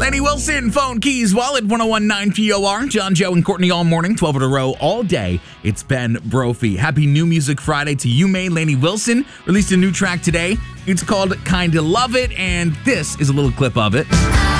Laney Wilson, Phone Keys, Wallet, 1019 POR. John, Joe, and Courtney all morning, 12 in a row, all day. It's Ben Brophy. Happy New Music Friday to you, May. Laney Wilson released a new track today. It's called Kinda Love It, and this is a little clip of it.